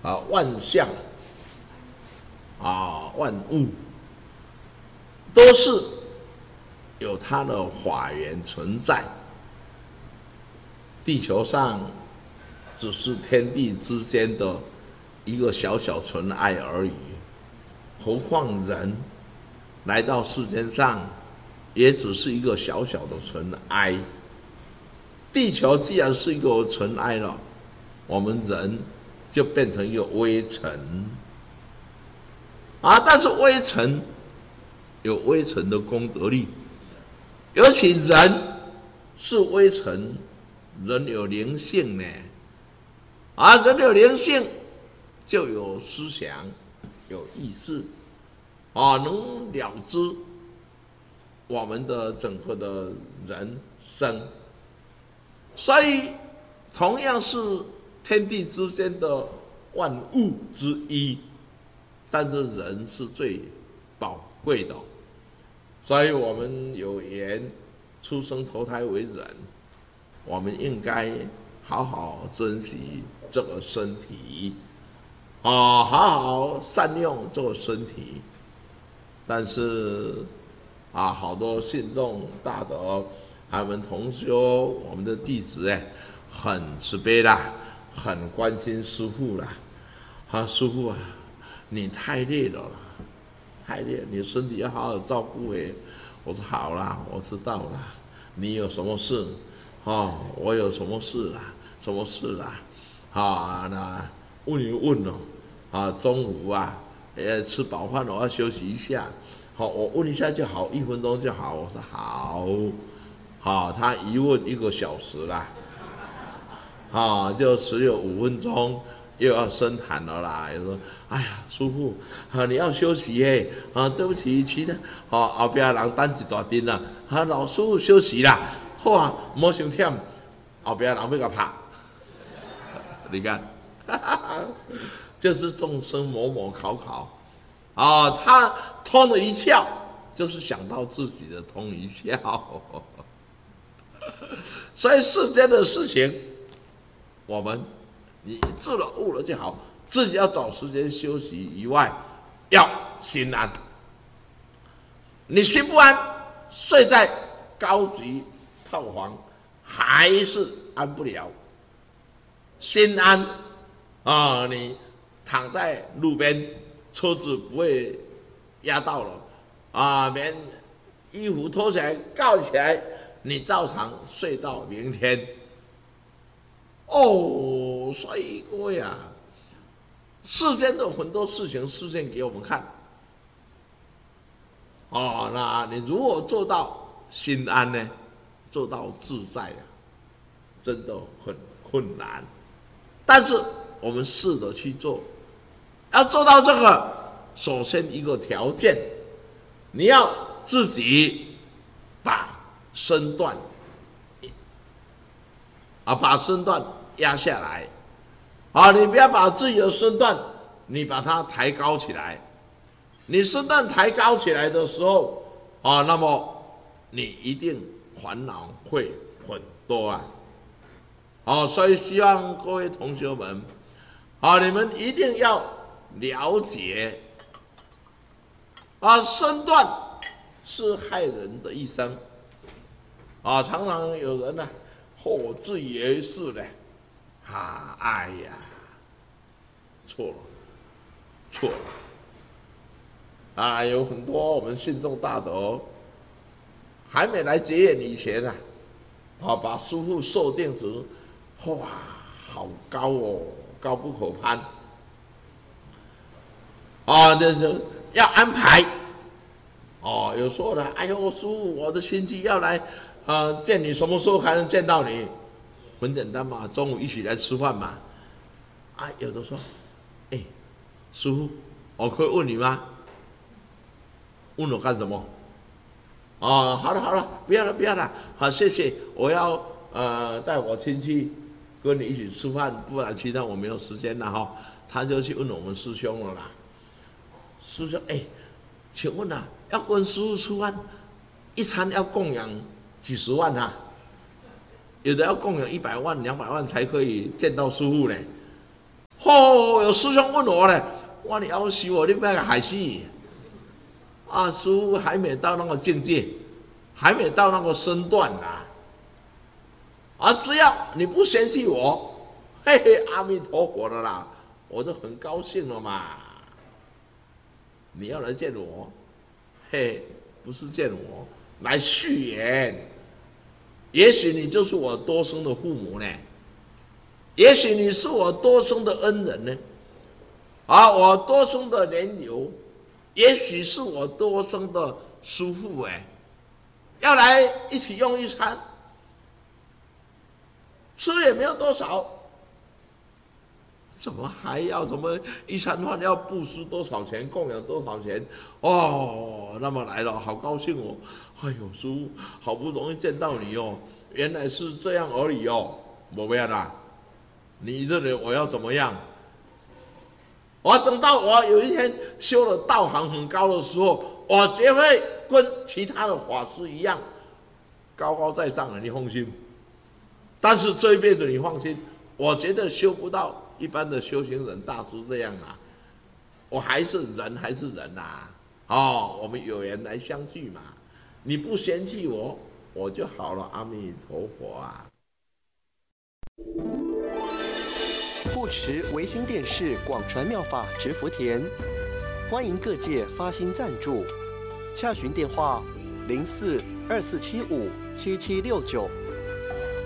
万象万物都是有它的法源存在。地球上只是天地之间的一个小小尘埃而已，何况人来到世间上也只是一个小小的尘埃。地球既然是一个尘埃了，我们人就变成一个微尘但是微尘有微尘的功德力，尤其人是微尘，人有灵性呢人有灵性就有思想，有意识能了知我们的整个的人生。所以同样是天地之间的万物之一，但是人是最宝贵的，所以我们有缘出生投胎为人，我们应该好好珍惜这个身体好好善用这个身体。但是好多信众大德他们同修我们的弟子很慈悲啦，很关心师父啦师父你太累了太累了，你身体要好好照顾我说好啦，我知道啦，你有什么事我有什么事啦那问一问中午吃饱饭我要休息一下我问一下就好，1分钟就好。我说好他一问1个小时啦就只有5分钟又要深谈了啦。又说哎呀师父你要休息对不起其他后边人等一大阵啦老师父休息啦，好不要伤忝，后边人要甲拍你看就是众生某某考他通了一窍，就是想到自己的通一窍所以世间的事情我们你治了悟了就好，自己要找时间休息以外要心安。你心不安，睡在高级套房还是安不了。心安你躺在路边，车子不会压到了连衣服脱起来盖起来，你照常睡到明天所以各位世间的很多事情示现给我们看那你如果做到心安呢，做到自在真的很困难。但是我们试着去做，要做到这个，首先一个条件，你要自己把身段把身段压下来你不要把自己的身段你把它抬高起来。你身段抬高起来的时候那么你一定烦恼会很多所以希望各位同学们你们一定要了解身段是害人的一生常常有人自以为是的哎呀错了有很多我们信众大德还没来结缘以前把师父设定成好高高不可攀就是要安排有时候哎呦师父我的亲戚要来见你，什么时候才能见到你？很简单嘛，中午一起来吃饭嘛有的说师父我可以问你吗？问我干什么？好了不要了好谢谢，我要带我亲戚跟你一起吃饭，不然其他我没有时间了他就去问我们师兄了啦。师兄请问要跟师父吃饭，一餐要供养几十万有的要供养100万200万才可以见到师父呢有师兄问我呢，我你要死我，你不要害死啊！师父还没到那个境界，还没到那个身段啊！只要你不嫌弃我，嘿嘿，阿弥陀佛的啦，我就很高兴了嘛。你要来见我，嘿，不是见我，来续缘。也许你就是我多生的父母呢，也许你是我多生的恩人呢，我多生的莲友，也许是我多生的师父要来一起用一餐，吃也没有多少，怎么还要什么一餐饭要布施多少钱，供养多少钱？那么来了，好高兴哦！哎呦，师父，好不容易见到你哦，原来是这样而已哦，没办啦。你认为我要怎么样？我等到我有一天修了道行很高的时候，我绝会跟其他的法师一样高高在上的，你放心。但是这一辈子你放心，我觉得修不到一般的修行人大师这样我还是人，还是人我们有缘来相聚嘛。你不嫌弃我，我就好了。阿弥陀佛啊！ 护持维新电视广传妙法植福田，欢迎各界发心赞助，洽询电话：04-2475-7769。